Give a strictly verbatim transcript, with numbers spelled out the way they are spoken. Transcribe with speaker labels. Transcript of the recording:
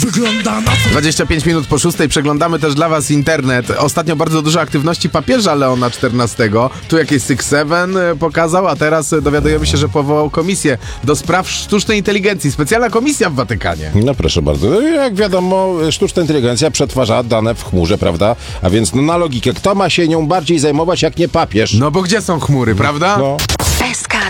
Speaker 1: wygląda na co...
Speaker 2: dwadzieścia pięć minut po szóstej przeglądamy też dla was internet. Ostatnio bardzo dużo aktywności papieża Leona czternastego. Tu jakieś Six Seven pokazał, a teraz dowiadujemy się, że powołał komisję do spraw sztucznej inteligencji. Specjalna komisja w Watykanie.
Speaker 3: No proszę bardzo. No, jak wiadomo, sztuczna inteligencja przetwarza dane w chmurze, prawda? A więc no, na logikę, kto ma się nią bardziej zajmować, jak nie papież?
Speaker 2: No bo gdzie są chmury, prawda?
Speaker 3: No.